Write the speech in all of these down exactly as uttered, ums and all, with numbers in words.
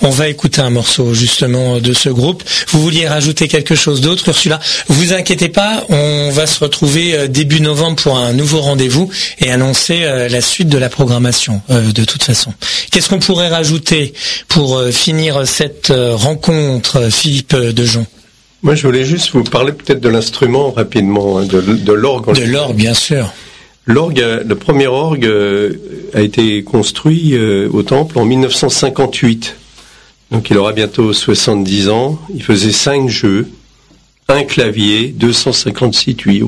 On va écouter un morceau justement de ce groupe. Vous vouliez rajouter quelque chose d'autre, Ursula? Vous inquiétez pas, on va se retrouver début novembre pour un nouveau rendez-vous et annoncer la suite de la programmation de toute façon. Qu'est-ce qu'on pourrait rajouter pour finir cette rencontre, Philippe Dejon? Moi, je voulais juste vous parler peut-être de l'instrument rapidement, de, de l'orgue. De l'orgue, bien sûr. L'orgue, le premier orgue a été construit au Temple en dix-neuf cent cinquante-huit. Donc il aura bientôt soixante-dix ans. Il faisait cinq jeux, un clavier, deux cent cinquante-six tuyaux.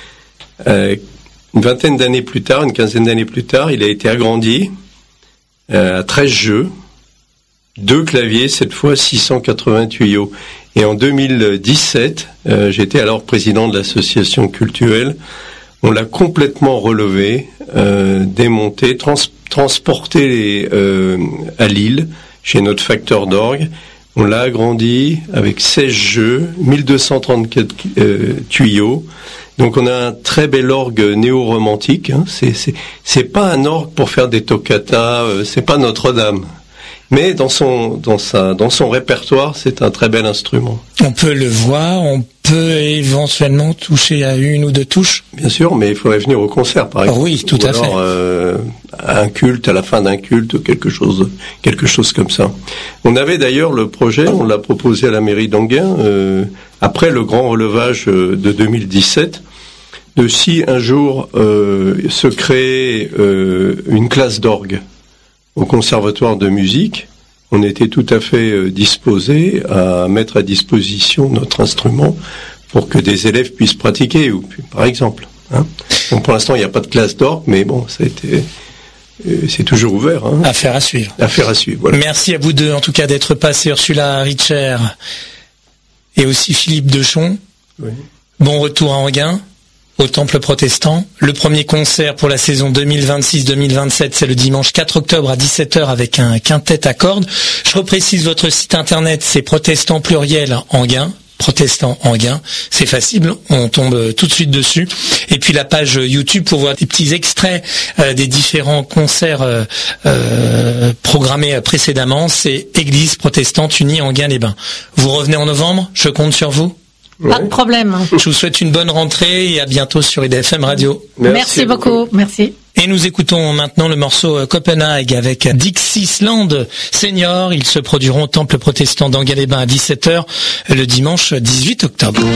Euh, une vingtaine d'années plus tard, une quinzaine d'années plus tard, il a été agrandi euh, à treize jeux, deux claviers, cette fois six cent quatre-vingts tuyaux. Et en deux mille dix-sept, euh, j'étais alors président de l'association cultuelle. On l'a complètement relevé, euh, démonté, trans- transporté les, euh, à Lille, chez notre facteur d'orgue. On l'a agrandi avec seize jeux, mille deux cent trente-quatre euh, tuyaux. Donc on a un très bel orgue néo-romantique. Hein. C'est, c'est, c'est pas un orgue pour faire des toccatas, euh, c'est pas Notre-Dame. Mais dans son, dans sa, dans son répertoire, c'est un très bel instrument. On peut le voir, on peut éventuellement toucher à une ou deux touches. Bien sûr, mais il faudrait venir au concert, par exemple. Oui, tout ou à alors, fait. Euh, un culte, à la fin d'un culte, ou quelque chose, quelque chose comme ça. On avait d'ailleurs le projet, on l'a proposé à la mairie d'Enghien, euh, après le grand relevage de deux mille dix-sept, de si un jour euh, se créait euh, une classe d'orgue au conservatoire de musique, on était tout à fait euh, disposé à mettre à disposition notre instrument pour que des élèves puissent pratiquer, ou par exemple. Hein. Donc pour l'instant, il n'y a pas de classe d'orgue, mais bon, ça a été, euh, c'est toujours ouvert. Hein. Affaire à suivre. Affaire à suivre. Voilà. Merci à vous deux, en tout cas, d'être passés, Ursula Richer et aussi Philippe Dejon. Oui. Bon retour à Enghien, au Temple protestant. Le premier concert pour la saison deux mille vingt-six deux mille vingt-sept, c'est le dimanche quatre octobre à dix-sept heures avec un quintet à cordes. Je reprécise votre site internet, c'est protestant pluriel Enghien. Protestant Enghien, c'est facile, on tombe tout de suite dessus. Et puis la page YouTube pour voir des petits extraits euh, des différents concerts euh, euh, programmés précédemment, c'est Église protestante unie Enghien-les-Bains. Vous revenez en novembre, je compte sur vous. Ouais. Pas de problème. Je vous souhaite une bonne rentrée et à bientôt sur I D F M Radio. Merci, Merci beaucoup. beaucoup. Merci. Et nous écoutons maintenant le morceau Copenhague avec Dixieland Senior. Ils se produiront au Temple protestant d'Enghien-les-Bains à dix-sept heures le dimanche dix-huit octobre.